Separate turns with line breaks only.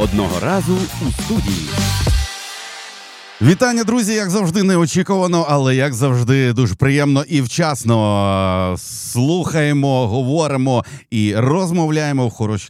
Одного разу у студії.
Вітання, друзі, як завжди, неочікувано, але як завжди дуже приємно і вчасно слухаємо, говоримо і розмовляємо в хорошій